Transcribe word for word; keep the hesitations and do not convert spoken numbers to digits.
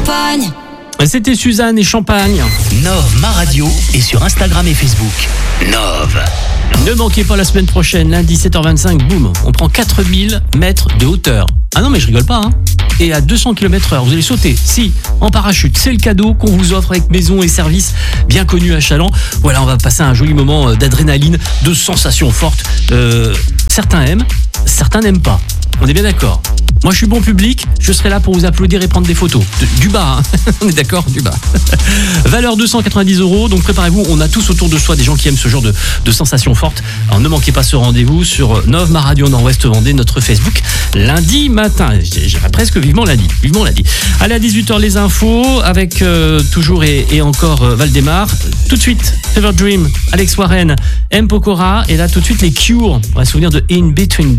champagne. C'était Suzanne et Champagne. Nove, ma radio, est sur Instagram et Facebook. Nove. Ne manquez pas la semaine prochaine, lundi sept heures vingt-cinq, boum, on prend quatre mille mètres de hauteur. Ah non mais je rigole pas, hein. Et à deux cents kilomètres heure, vous allez sauter, si, en parachute. C'est le cadeau qu'on vous offre avec Maison et Services bien connus à Chaland. Voilà, on va passer un joli moment d'adrénaline, de sensations fortes. Euh, certains aiment, certains n'aiment pas. On est bien d'accord. Moi, je suis bon public, je serai là pour vous applaudir et prendre des photos. De, du bas, hein. On est d'accord, du bas. Valeur deux cent quatre-vingt-dix euros, donc préparez-vous, on a tous autour de soi des gens qui aiment ce genre de, de sensations fortes. Alors ne manquez pas ce rendez-vous sur Nove, ma radio Nord-Ouest Vendée, notre Facebook, lundi matin. J'irai presque vivement lundi, vivement lundi. Allez, à dix-huit heures, les infos, avec euh, toujours et, et encore euh, Valdemar. Tout de suite, Fever Dream, Alex Warren, M. Pokora, et là tout de suite les Cure. On va se souvenir de In Between